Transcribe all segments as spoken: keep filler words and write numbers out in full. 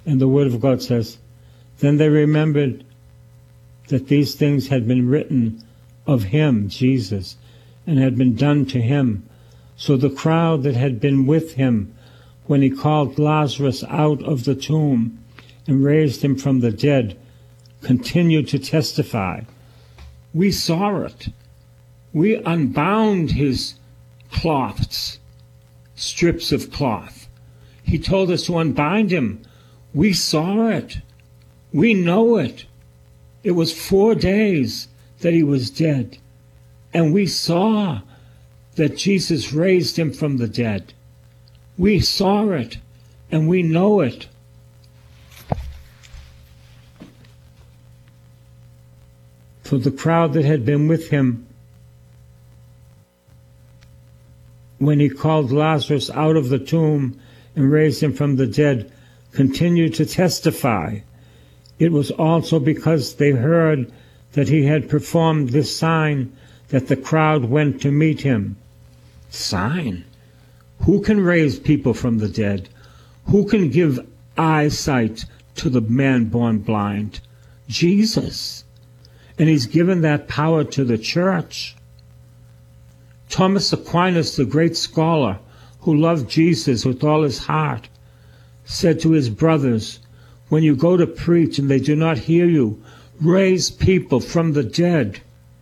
And the Word of God says, then they remembered that these things had been written of him, Jesus, and had been done to him. So the crowd that had been with him when he called Lazarus out of the tomb and raised him from the dead continued to testify. We saw it. We unbound his cloths, strips of cloth. He told us to unbind him. We saw it. We know it. It was four days that he was dead. And we saw that Jesus raised him from the dead. We saw it, and we know it. For the crowd that had been with him when he called Lazarus out of the tomb and raised him from the dead continued to testify. It was also because they heard that he had performed this sign that the crowd went to meet him. Sign? Who can raise people from the dead? Who can give eyesight to the man born blind? Jesus. And he's given that power to the church. Thomas Aquinas, the great scholar who loved Jesus with all his heart, said to his brothers, when you go to preach and they do not hear you, raise people from the dead.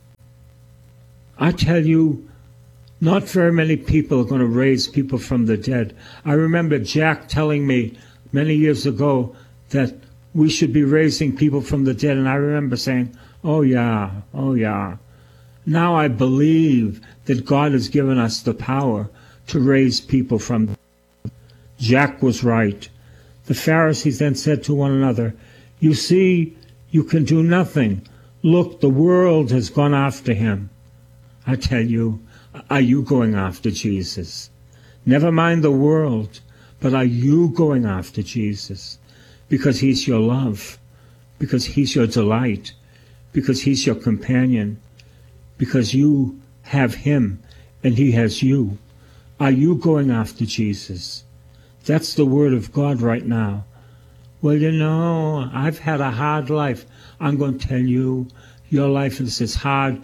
I tell you, not very many people are going to raise people from the dead. I remember Jack telling me many years ago that we should be raising people from the dead, and I remember saying, oh yeah, oh yeah. Now I believe that God has given us the power to raise people from the dead. Jack was right. The Pharisees then said to one another, you see, you can do nothing. Look, the world has gone after him. I tell you, are you going after Jesus? Never mind the world, but are you going after Jesus? Because he's your love, because he's your delight, because he's your companion, because you have him and he has you. Are you going after Jesus? That's the word of God right now. Well, you know, I've had a hard life. I'm going to tell you, your life is as hard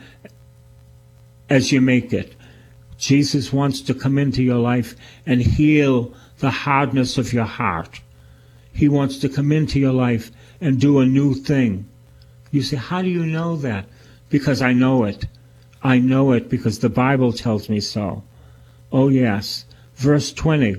as you make it. Jesus wants to come into your life and heal the hardness of your heart. He wants to come into your life and do a new thing. You say, how do you know that? Because I know it. I know it because the Bible tells me so. Oh yes. Verse twenty.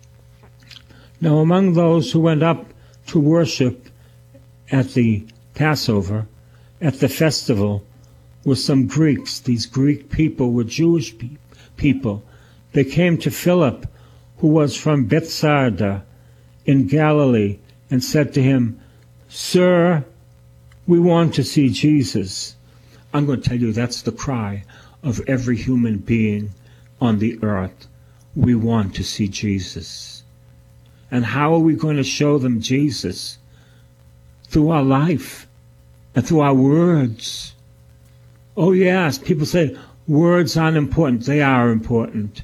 Now among those who went up to worship at the Passover, at the festival, were some Greeks. These Greek people were Jewish pe- people. They came to Philip, who was from Bethsaida in Galilee, and said to him, Sir, we want to see Jesus. I'm going to tell you that's the cry of every human being on the earth. We want to see Jesus. And how are we going to show them Jesus? Through our life and through our words. Oh yes, people say words aren't important. They are important.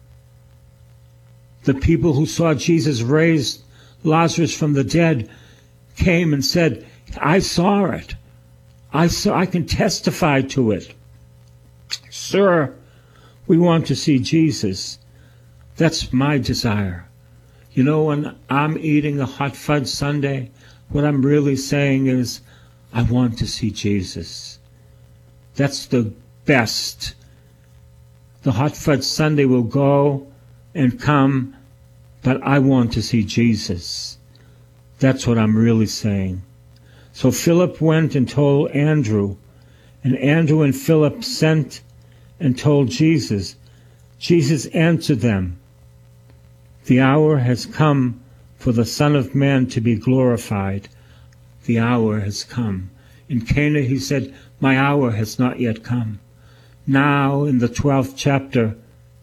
The people who saw Jesus raise Lazarus from the dead came and said, I saw it. I saw, I can testify to it. Sir, we want to see Jesus. That's my desire. You know, when I'm eating a hot fudge sundae, what I'm really saying is, I want to see Jesus. That's the best. The hot fudge sundae will go and come, but I want to see Jesus. That's what I'm really saying. So Philip went and told Andrew, and Andrew and Philip sent and told Jesus. Jesus answered them, the hour has come for the Son of Man to be glorified. The hour has come. In Cana he said, my hour has not yet come. Now in the twelfth chapter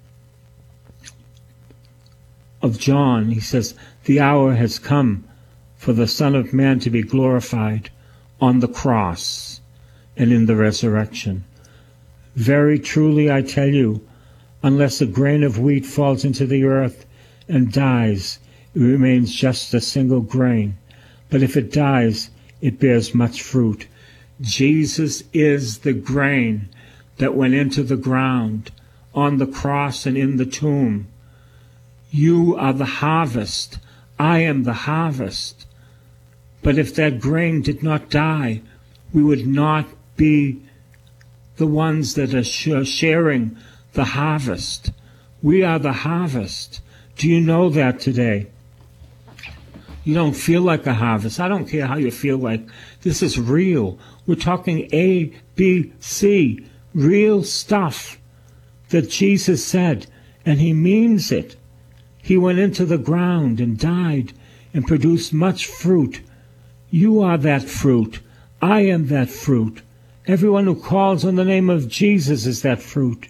of John, he says, the hour has come for the Son of Man to be glorified on the cross and in the resurrection. Very truly I tell you, unless a grain of wheat falls into the earth and dies, it remains just a single grain. but if it dies, it bears much fruit. Jesus is the grain that went into the ground, on the cross and in the tomb. You are the harvest. I am the harvest. But if that grain did not die, we would not be the ones that are sharing the harvest. We are the harvest. Do you know that today? You don't feel like a harvest. I don't care how you feel like. This is real. We're talking A, B, C, real stuff that Jesus said, and he means it. He went into the ground and died and produced much fruit. You are that fruit. I am that fruit. Everyone who calls on the name of Jesus is that fruit.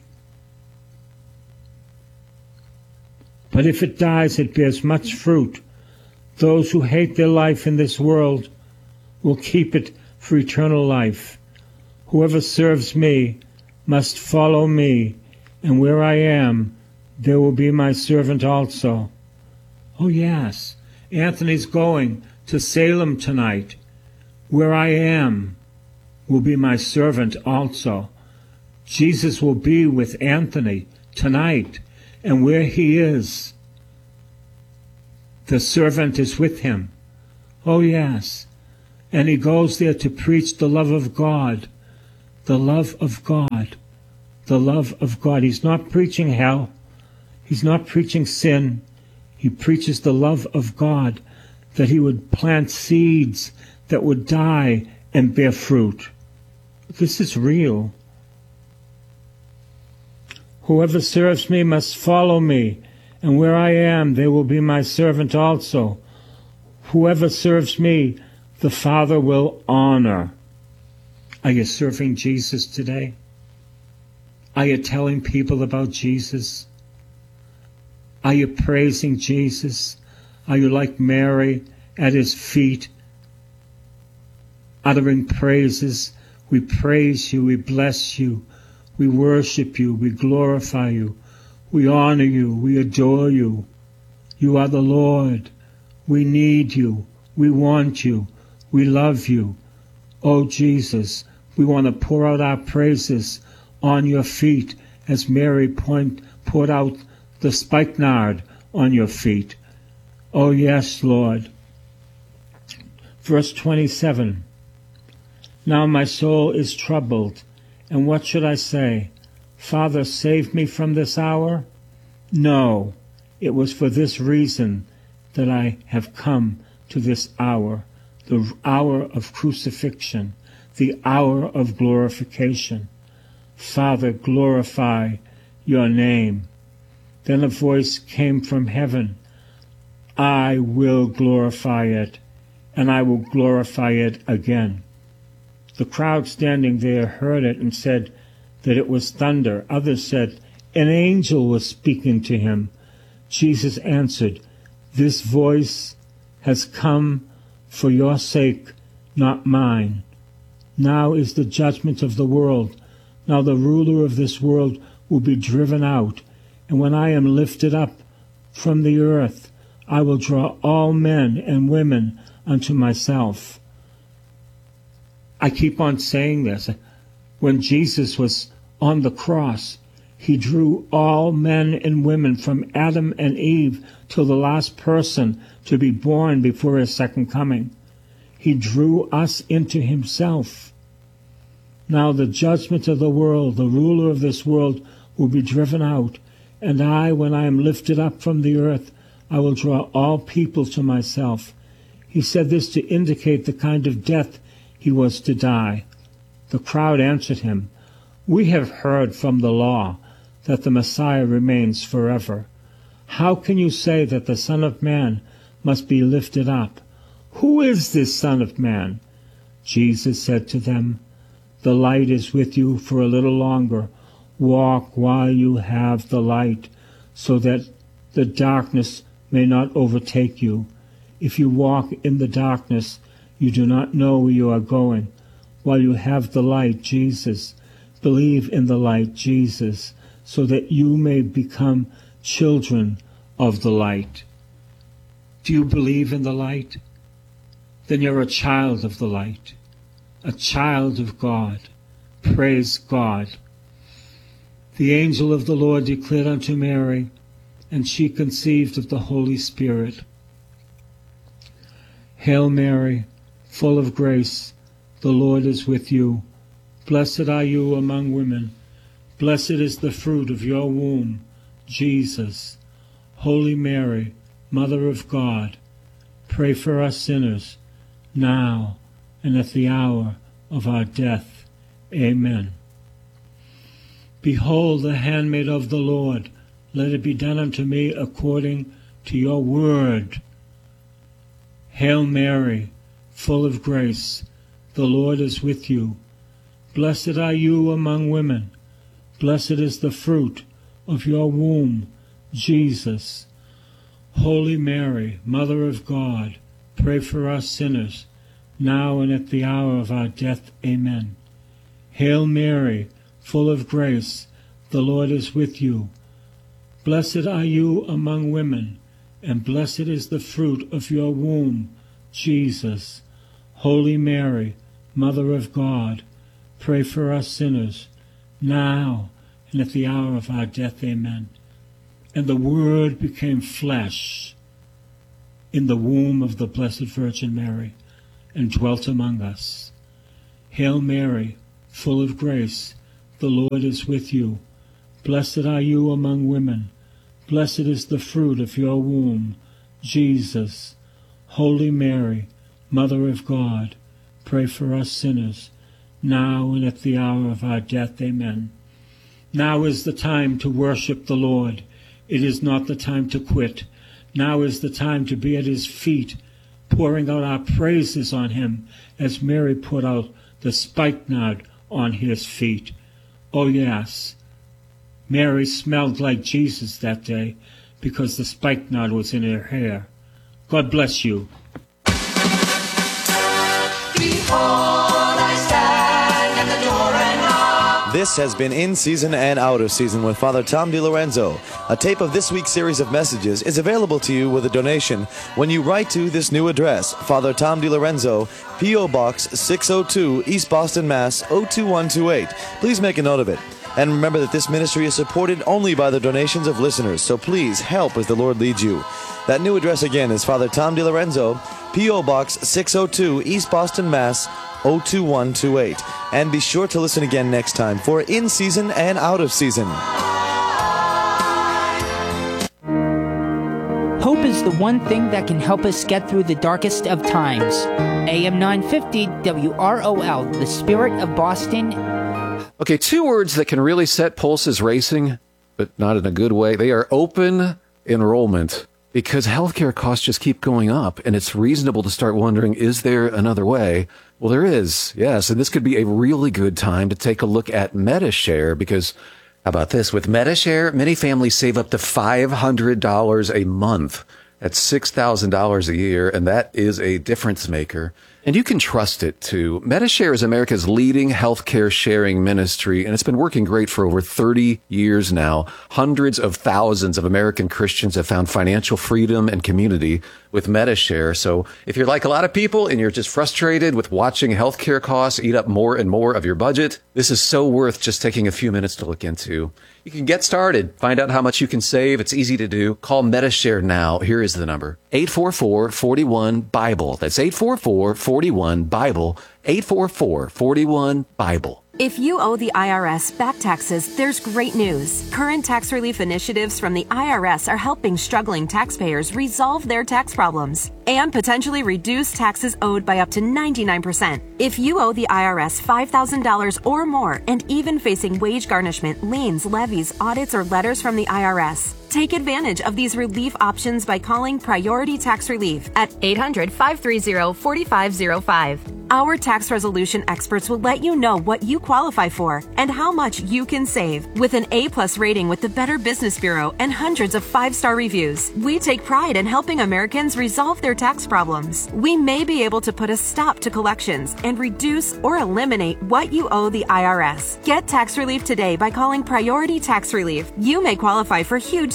But if it dies, it bears much fruit. Those who hate their life in this world will keep it for eternal life. Whoever serves me must follow me, and where I am, there will be my servant also. Oh yes, Anthony's going to Salem tonight. Where I am will be my servant also. Jesus will be with Anthony tonight, and where he is, the servant is with him. Oh yes, and he goes there to preach the love of God, the love of God, the love of God. He's not preaching hell. He's not preaching sin. He preaches the love of God, that he would plant seeds that would die and bear fruit. This is real. Whoever serves me must follow me, and where I am, they will be my servant also. Whoever serves me, the Father will honor. Are you serving Jesus today? Are you telling people about Jesus? Are you praising Jesus? Are you like Mary at his feet, uttering praises? We praise you, we bless you, we worship you, we glorify you, we honor you, we adore you. You are the Lord. We need you. We want you. We love you. Oh Jesus, we want to pour out our praises on your feet as Mary point, poured out the spikenard on your feet. Oh yes, Lord. Verse twenty-seven. Now my soul is troubled, and what should I say? Father, save me from this hour? No, it was for this reason that I have come to this hour, the hour of crucifixion, the hour of glorification. Father, glorify your name. Then a voice came from heaven. I will glorify it, and I will glorify it again. The crowd standing there heard it and said that it was thunder. Others said, an angel was speaking to him. Jesus answered, this voice has come for your sake, not mine. Now is the judgment of the world. Now the ruler of this world will be driven out, and when I am lifted up from the earth, I will draw all men and women unto myself. I keep on saying this. When Jesus was on the cross, he drew all men and women from Adam and Eve till the last person to be born before his second coming. He drew us into himself. Now the judgment of the world, the ruler of this world, will be driven out, and I, when I am lifted up from the earth, I will draw all people to myself. He said this to indicate the kind of death he was to die. The crowd answered him, we have heard from the law that the Messiah remains forever. How can you say that the Son of Man must be lifted up? Who is this Son of Man? Jesus said to them, the light is with you for a little longer. Walk while you have the light, so that the darkness may not overtake you. If you walk in the darkness, you do not know where you are going. While you have the light, Jesus, believe in the light, Jesus, so that you may become children of the light. Do you believe in the light? then you're a child of the light, a child of God. Praise God. The angel of the Lord declared unto Mary, and she conceived of the Holy Spirit. Hail Mary, full of grace, the Lord is with you. Blessed are you among women. Blessed is the fruit of your womb, Jesus. Holy Mary, Mother of God, pray for us sinners, now and at the hour of our death. Amen. Behold the handmaid of the Lord. Let it be done unto me according to your word. Hail Mary, full of grace, the Lord is with you. Blessed are you among women. Blessed is the fruit of your womb, Jesus. Holy Mary, Mother of God, pray for us sinners, now and at the hour of our death. Amen. Hail Mary, full of grace, the Lord is with you. Blessed are you among women, and blessed is the fruit of your womb, Jesus. Holy Mary, Mother of God, pray for us sinners, now and at the hour of our death. Amen. And the Word became flesh in the womb of the Blessed Virgin Mary, and dwelt among us. Hail Mary, full of grace, the Lord is with you. Blessed are you among women. Blessed is the fruit of your womb, Jesus. Holy Mary, Mother of God, pray for us sinners, now and at the hour of our death. Amen. Now is the time to worship the Lord. It is not the time to quit. Now is the time to be at his feet, pouring out our praises on him, as Mary put out the spikenard on his feet. Oh yes, Mary smelled like Jesus that day because the spikenard was in her hair. God bless you. Behold, I stand at the door and knock. This has been In Season and Out of Season with Father Tom DiLorenzo. A tape of this week's series of messages is available to you with a donation when you write to this new address, Father Tom DiLorenzo, P O. Box six oh two, East Boston, Mass. oh two one two eight. Please make a note of it. And remember that this ministry is supported only by the donations of listeners, so please help as the Lord leads you. That new address again is Father Tom DiLorenzo, P O. Box six oh two, East Boston, Mass. oh two one two eight. And be sure to listen again next time for In Season and Out of Season. Hope is the one thing that can help us get through the darkest of times. A M nine fifty W R O L, the Spirit of Boston. Okay, two words that can really set pulses racing, but not in a good way. They are open enrollment, because healthcare costs just keep going up, and it's reasonable to start wondering, is there another way? Well, there is, yes, and this could be a really good time to take a look at Medi-Share, because how about this? With Medi-Share, many families save up to five hundred dollars a month. That's six thousand dollars a year, and that is a difference maker. And you can trust it, too. Medi-Share is America's leading healthcare sharing ministry, and it's been working great for over thirty years now. Hundreds of thousands of American Christians have found financial freedom and community with Medi-Share. So if you're like a lot of people and you're just frustrated with watching healthcare costs eat up more and more of your budget, this is so worth just taking a few minutes to look into. You can get started. Find out how much you can save. It's easy to do. Call Medi-Share now. Here is the number. eight four four, four one, BIBLE. That's eight four four, four one, BIBLE. eight four four, four one, BIBLE. If you owe the I R S back taxes, there's great news. Current tax relief initiatives from the I R S are helping struggling taxpayers resolve their tax problems and potentially reduce taxes owed by up to ninety-nine percent. If you owe the I R S five thousand dollars or more and even facing wage garnishment, liens, levies, audits, or letters from the I R S, take advantage of these relief options by calling Priority Tax Relief at eight hundred, five three zero, four five zero five. Our tax resolution experts will let you know what you qualify for and how much you can save. With an A-plus rating with the Better Business Bureau and hundreds of five-star reviews, we take pride in helping Americans resolve their tax problems. We may be able to put a stop to collections and reduce or eliminate what you owe the I R S. Get tax relief today by calling Priority Tax Relief. You may qualify for huge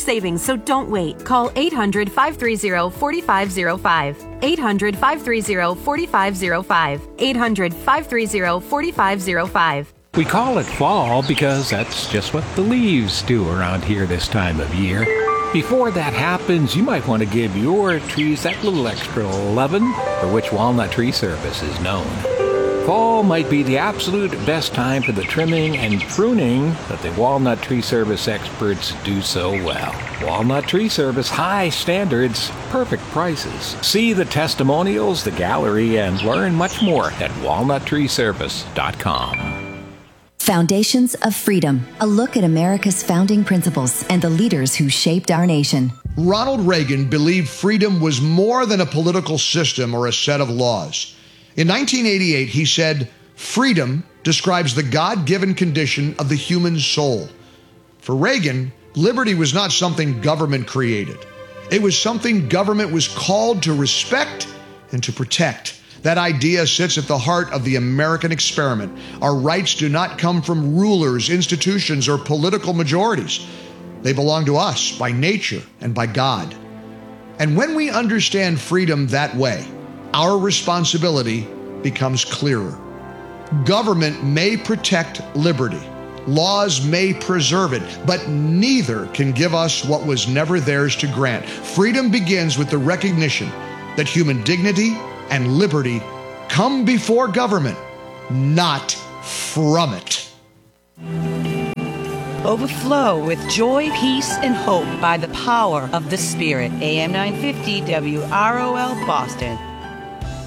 savings, so don't wait. Call eight hundred, five three zero, four five zero five. eight hundred, five three zero, four five zero five. eight hundred, five three zero, four five zero five. We call it fall because that's just what the leaves do around here this time of year. Before that happens, you might want to give your trees that little extra lovin', for which Walnut Tree Service is known. Fall might be the absolute best time for the trimming and pruning that the Walnut Tree Service experts do so well. Walnut Tree Service, high standards, perfect prices. See the testimonials, the gallery, and learn much more at walnut tree service dot com. Foundations of Freedom, a look at America's founding principles and the leaders who shaped our nation. Ronald Reagan believed freedom was more than a political system or a set of laws. In nineteen eighty-eight, he said, "Freedom describes the God-given condition of the human soul." For Reagan, liberty was not something government created. It was something government was called to respect and to protect. That idea sits at the heart of the American experiment. Our rights do not come from rulers, institutions, or political majorities. They belong to us by nature and by God. And when we understand freedom that way, our responsibility becomes clearer. Government may protect liberty. Laws may preserve it, but neither can give us what was never theirs to grant. Freedom begins with the recognition that human dignity and liberty come before government, not from it. Overflow with joy, peace, and hope by the power of the Spirit. A M nine fifty W R O L Boston.